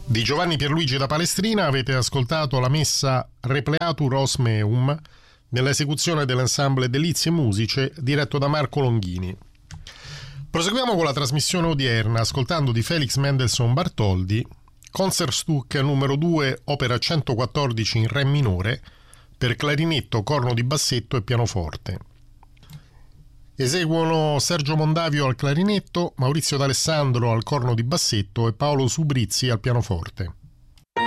Di Giovanni Pierluigi da Palestrina avete ascoltato la messa Repleatur Os Meum nell'esecuzione dell'ensemble Delizie Musiche diretto da Marco Longhini. Proseguiamo con la trasmissione odierna ascoltando di Felix Mendelssohn Bartholdy Concertstück numero 2, opera 114 in re minore per clarinetto, corno di bassetto e pianoforte. Eseguono Sergio Mondavio al clarinetto, Maurizio D'Alessandro al corno di bassetto e Paolo Subrizzi al pianoforte.